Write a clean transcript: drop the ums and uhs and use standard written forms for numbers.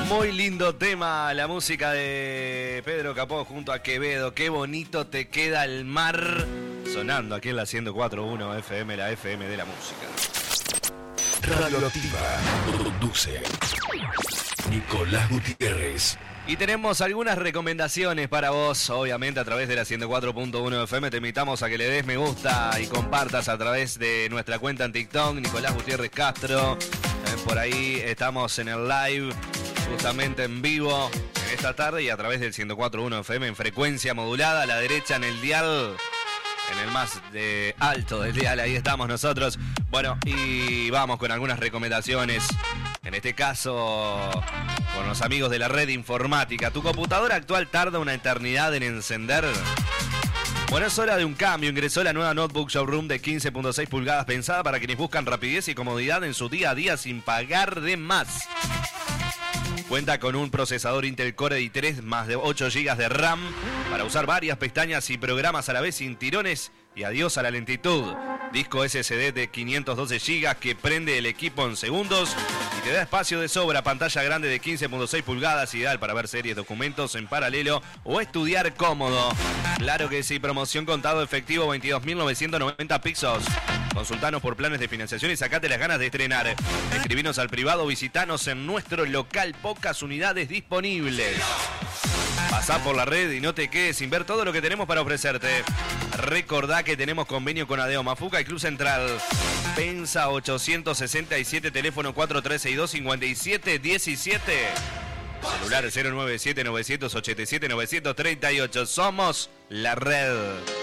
Muy lindo tema, la música de Pedro Capó junto a Quevedo. Qué bonito te queda el mar. Sonando aquí en la 104.1 FM, la FM de la música. Radioactiva produce Nicolás Gutiérrez. Y tenemos algunas recomendaciones para vos, obviamente a través de la 104.1 FM. Te invitamos a que le des me gusta y compartas a través de nuestra cuenta en TikTok, Nicolás Gutiérrez Castro. Por ahí estamos en el live, justamente en vivo, en esta tarde y a través del 104.1 FM en frecuencia modulada, a la derecha en el dial, en el más alto del dial, ahí estamos nosotros. Bueno, y vamos con algunas recomendaciones, en este caso con los amigos de la red informática. ¿Tu computadora actual tarda una eternidad en encender? Bueno, es hora de un cambio. Ingresó la nueva Notebook Showroom de 15.6 pulgadas pensada para quienes buscan rapidez y comodidad en su día a día sin pagar de más. Cuenta con un procesador Intel Core i3 más de 8 GB de RAM para usar varias pestañas y programas a la vez sin tirones y adiós a la lentitud. Disco SSD de 512 GB que prende el equipo en segundos y te da espacio de sobra. Pantalla grande de 15.6 pulgadas, ideal para ver series, documentos en paralelo o estudiar cómodo. Claro que sí, promoción contado efectivo 22.990 pesos. Consultanos por planes de financiación y sacate las ganas de estrenar. Escribinos al privado, visitanos en nuestro local, pocas unidades disponibles. Pasá por la red y no te quedes sin ver todo lo que tenemos para ofrecerte. Recordá que tenemos convenio con Adeo Mafuca y Club Central. Pensa 867, teléfono 4362-5717. Celular 097-987-938. Somos la red.